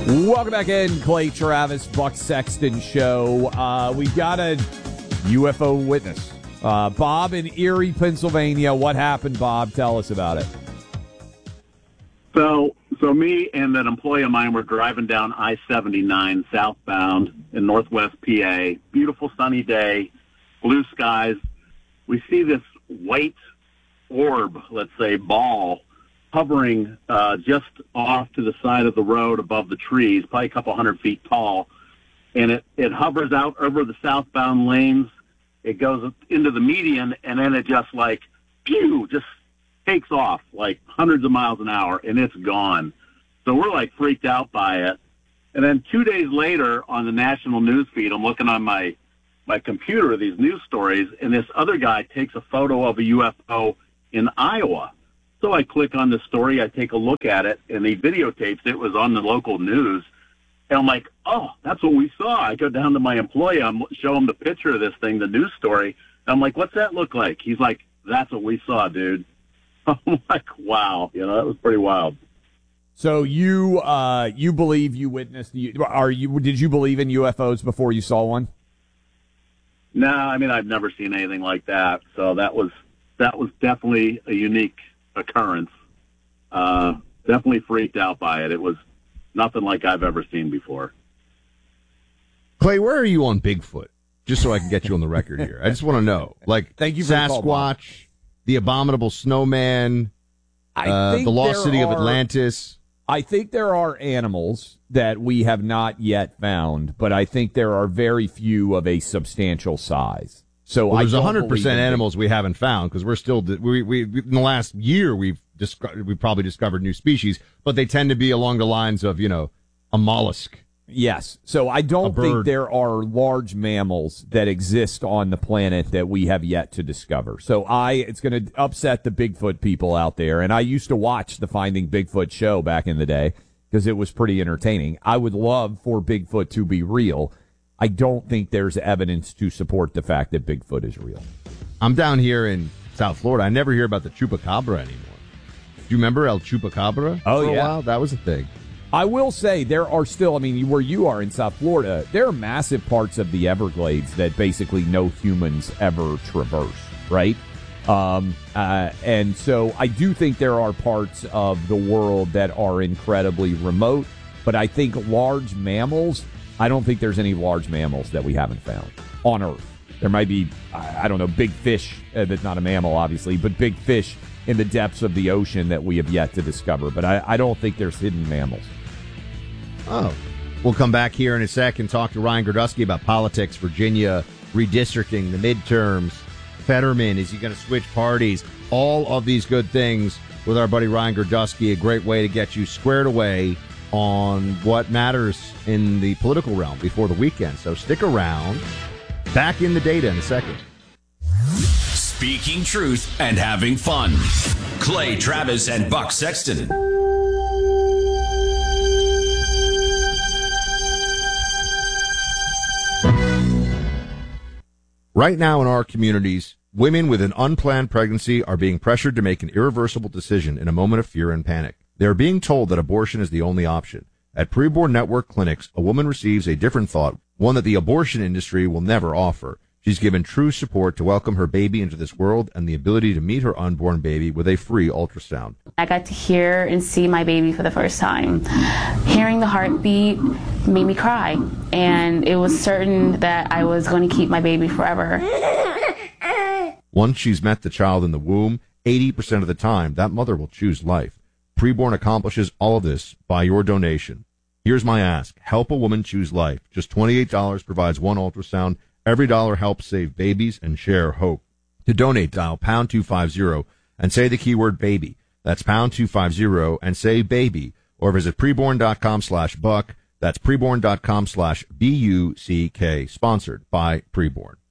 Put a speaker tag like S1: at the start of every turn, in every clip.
S1: Welcome back in, Clay Travis, Buck Sexton Show. We've got a UFO witness. Bob in Erie, Pennsylvania. What happened, Bob? Tell us about it.
S2: So me and an employee of mine were driving down I-79 southbound in northwest PA. Beautiful sunny day, blue skies. We see this white orb, let's say ball, hovering just off to the side of the road above the trees, probably a couple 100 feet tall. And it hovers out over the southbound lanes. It goes into the median, and then it just like, pew, just takes off like hundreds of miles an hour, and it's gone. So we're like freaked out by it. And then 2 days later on the national news feed, I'm looking on my computer, these news stories, and this other guy takes a photo of a UFO in Iowa. So I click on the story, I take a look at it, and he videotapes it. It was on the local news. And I'm like, oh, that's what we saw. I go down to my employee, I'm show him the picture of this thing, the news story. And I'm like, what's that look like? He's like, that's what we saw, dude. I'm like, wow, that was pretty wild.
S1: So you believe you witnessed did you believe in UFOs before you saw one?
S2: No, I mean, I've never seen anything like that. So that was definitely a unique occurrence. Definitely freaked out by it. It was nothing like I've ever seen before.
S3: Clay, where are you on Bigfoot? Just so I can get you on the record here. I just want to know. Like,
S1: thank you for
S3: Sasquatch,
S1: the call,
S3: the Abominable Snowman, the Lost City of Atlantis.
S1: I think there are animals that we have not yet found, but I think there are very few of a substantial size. So
S3: there's 100% animals we haven't found because we're still we in the last year we've probably discovered new species, but they tend to be along the lines of a mollusk.
S1: Yes. So I don't think there are large mammals that exist on the planet that we have yet to discover. So it's going to upset the Bigfoot people out there. And I used to watch the Finding Bigfoot show back in the day because it was pretty entertaining. I would love for Bigfoot to be real. I don't think there's evidence to support the fact that Bigfoot is real.
S3: I'm down here in South Florida. I never hear about the Chupacabra anymore. Do you remember El Chupacabra?
S1: Oh,
S3: for a
S1: yeah.
S3: while? That was a thing.
S1: I will say there are still, where you are in South Florida, there are massive parts of the Everglades that basically no humans ever traverse, right? And so I do think there are parts of the world that are incredibly remote, but I think large mammals, I don't think there's any large mammals that we haven't found on Earth. There might be, I don't know, big fish, that's not a mammal, obviously, but big fish in the depths of the ocean that we have yet to discover. But I don't think there's hidden mammals.
S3: Oh. We'll come back here in a sec and talk to Ryan Gerdusky about politics, Virginia, redistricting, the midterms, Fetterman, is he going to switch parties? All of these good things with our buddy Ryan Gerdusky, a great way to get you squared away on what matters in the political realm before the weekend. So stick around. Back in the data in a second.
S4: Speaking truth and having fun. Clay Travis and Buck Sexton.
S3: Right now in our communities, women with an unplanned pregnancy are being pressured to make an irreversible decision in a moment of fear and panic. They are being told that abortion is the only option. At Preborn Network Clinics, a woman receives a different thought, one that the abortion industry will never offer. She's given true support to welcome her baby into this world and the ability to meet her unborn baby with a free ultrasound.
S5: I got to hear and see my baby for the first time. Hearing the heartbeat made me cry, and it was certain that I was going to keep my baby forever.
S3: Once she's met the child in the womb, 80% of the time, that mother will choose life. Preborn accomplishes all of this by your donation. Here's my ask. Help a woman choose life. Just $28 provides one ultrasound. Every dollar helps save babies and share hope. To donate, dial pound 250 and say the keyword baby. That's pound 250 and say baby. Or visit preborn.com/buck. That's preborn.com/BUCK. Sponsored by Preborn.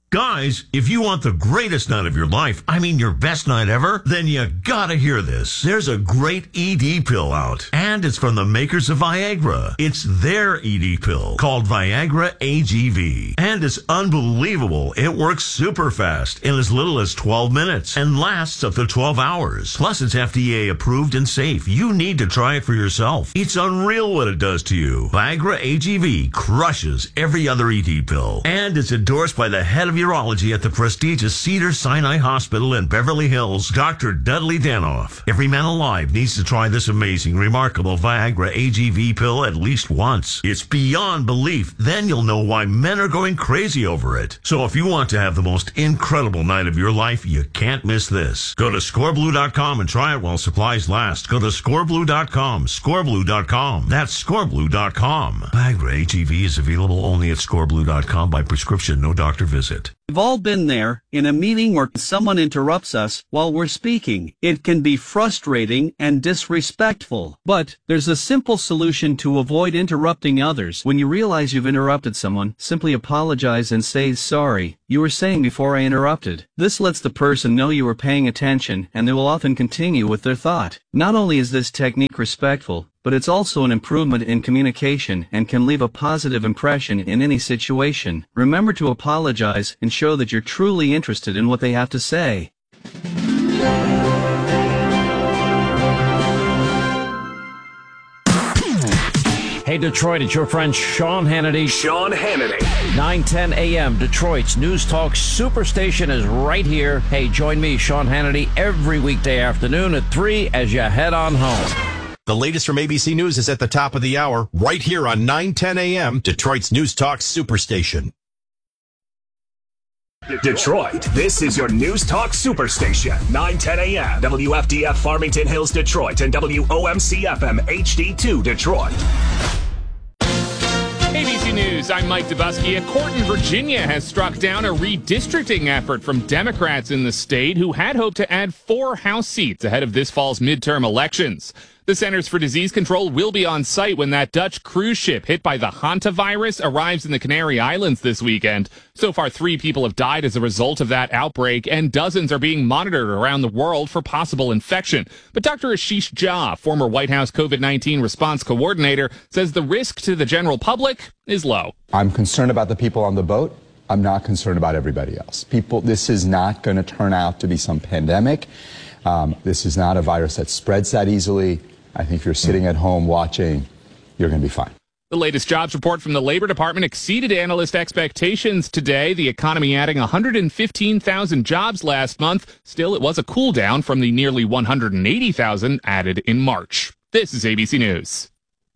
S6: Guys, if you want the greatest night of your life, I mean your best night ever, then you gotta hear this. There's a great ED pill out, and it's from the makers of Viagra. It's their ED pill called Viagra AGV, and it's unbelievable. It works super fast in as little as 12 minutes and lasts up to 12 hours. Plus, it's FDA approved and safe. You need to try it for yourself. It's unreal what it does to you. Viagra AGV crushes every other ED pill, and it's endorsed by the head of urology at the prestigious Cedars-Sinai Hospital in Beverly Hills, Dr. Dudley Danoff. Every man alive needs to try this amazing, remarkable Viagra AGV pill at least once. It's beyond belief. Then you'll know why men are going crazy over it. So if you want to have the most incredible night of your life, you can't miss this. Go to scoreblue.com and try it while supplies last. Go to scoreblue.com, scoreblue.com. That's scoreblue.com. Viagra AGV is available only at scoreblue.com by prescription, no doctor visit.
S7: We've all been there, in a meeting where someone interrupts us while we're speaking. It can be frustrating and disrespectful. But there's a simple solution to avoid interrupting others. When you realize you've interrupted someone, simply apologize and say, "Sorry, you were saying before I interrupted." This lets the person know you were paying attention, and they will often continue with their thought. Not only is this technique respectful, but it's also an improvement in communication and can leave a positive impression in any situation. Remember to apologize and show that you're truly interested in what they have to say.
S8: Hey, Detroit, it's your friend Sean Hannity.
S9: Sean Hannity.
S8: 9:10 a.m. Detroit's News Talk Superstation is right here. Hey, join me, Sean Hannity, every weekday afternoon at 3 as you head on home.
S9: The latest from ABC News is at the top of the hour, right here on 9:10 a.m., Detroit's News Talk Superstation. Detroit, this is your News Talk Superstation. 9:10 a.m., WFDF Farmington Hills, Detroit, and WOMC-FM HD2 Detroit.
S10: ABC News, I'm Mike Dubusky. A court in Virginia has struck down a redistricting effort from Democrats in the state who had hoped to add 4 House seats ahead of this fall's midterm elections. The Centers for Disease Control will be on site when that Dutch cruise ship hit by the hantavirus arrives in the Canary Islands this weekend. So far, 3 people have died as a result of that outbreak, and dozens are being monitored around the world for possible infection. But Dr. Ashish Jha, former White House COVID-19 response coordinator, says the risk to the general public is low.
S11: I'm concerned about the people on the boat. I'm not concerned about everybody else. This is not going to turn out to be some pandemic. This is not a virus that spreads that easily. I think if you're sitting at home watching, you're going to be fine.
S10: The latest jobs report from the Labor Department exceeded analyst expectations today. The economy adding 115,000 jobs last month. Still, it was a cool down from the nearly 180,000 added in March. This is ABC News.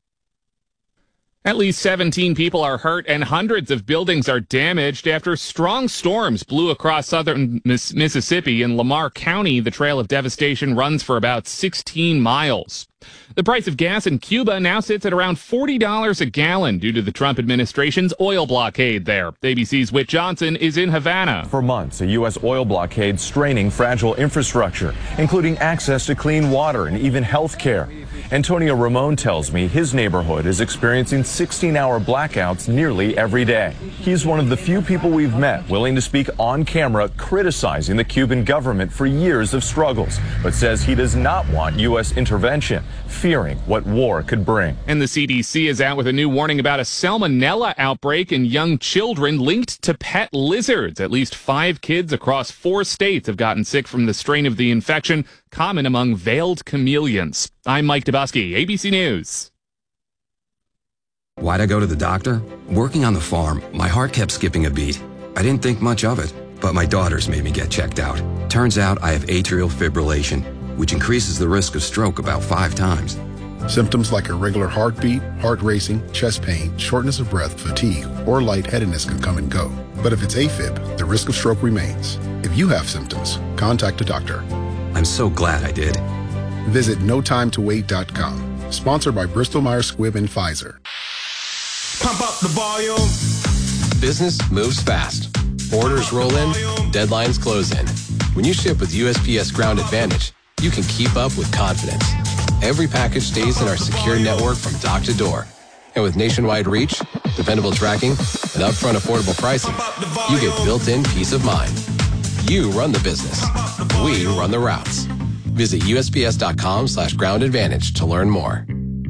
S10: At least 17 people are hurt and hundreds of buildings are damaged after strong storms blew across southern Mississippi. In Lamar County, the trail of devastation runs for about 16 miles. The price of gas in Cuba now sits at around $40 a gallon due to the Trump administration's oil blockade there. ABC's Whit Johnson is in Havana.
S12: For months, a U.S. oil blockade straining fragile infrastructure, including access to clean water and even health care. Antonio Ramon tells me his neighborhood is experiencing 16-hour blackouts nearly every day. He's one of the few people we've met willing to speak on camera criticizing the Cuban government for years of struggles, but says he does not want U.S. intervention, fearing what war could bring.
S10: And the CDC is out with a new warning about a salmonella outbreak in young children linked to pet lizards. At least 5 kids across 4 states have gotten sick from the strain of the infection, common among veiled chameleons. I'm Mike Dubusky, ABC News.
S13: Why'd I go to the doctor? Working on the farm, my heart kept skipping a beat. I didn't think much of it, but my daughters made me get checked out. Turns out I have atrial fibrillation, which increases the risk of stroke about 5 times.
S14: Symptoms like irregular heartbeat, heart racing, chest pain, shortness of breath, fatigue, or lightheadedness can come and go. But if it's AFib, the risk of stroke remains. If you have symptoms, contact a doctor.
S13: I'm so glad I did.
S14: Visit notimetowait.com. Sponsored by Bristol Myers Squibb and Pfizer.
S15: Pump up the volume. Business moves fast. Orders roll in, deadlines close in. When you ship with USPS Ground Advantage, you can keep up with confidence. Every package stays in our secure network from dock to door. And with nationwide reach, dependable tracking, and upfront affordable pricing, you get built-in peace of mind. You run the business. We run the routes. Visit USPS.com/Ground Advantage to learn more.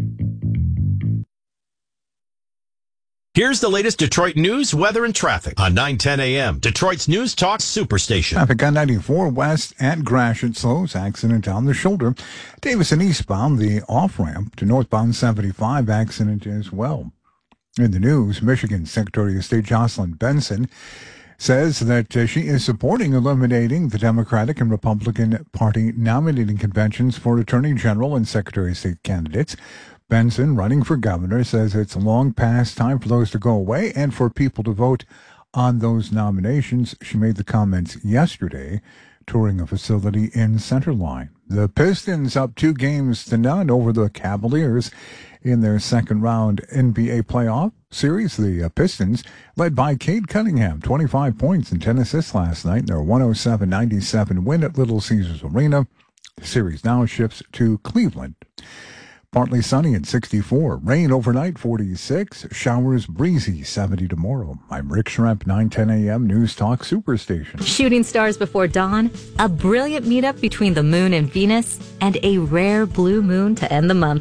S16: Here's the latest Detroit news, weather, and traffic on 9:10 a.m. Detroit's News Talk Superstation.
S17: Traffic on 94 west at Gratiot slows. Accident on the shoulder. Davison eastbound, the off-ramp to northbound 75 accident as well. In the news, Michigan Secretary of State Jocelyn Benson says that she is supporting eliminating the Democratic and Republican Party nominating conventions for Attorney General and Secretary of State candidates. Benson, running for governor, says it's long past time for those to go away and for people to vote on those nominations. She made the comments yesterday touring a facility in Centerline. The Pistons up 2-0 over the Cavaliers in their second round NBA playoff series. The Pistons, led by Cade Cunningham, 25 points and 10 assists last night in their 107-97 win at Little Caesars Arena. The series now shifts to Cleveland. Partly sunny at 64. Rain overnight, 46. Showers breezy, 70 tomorrow. I'm Rick Schremp, 9:10 a.m. News Talk Superstation.
S18: Shooting stars before dawn, a brilliant meetup between the moon and Venus, and a rare blue moon to end the month.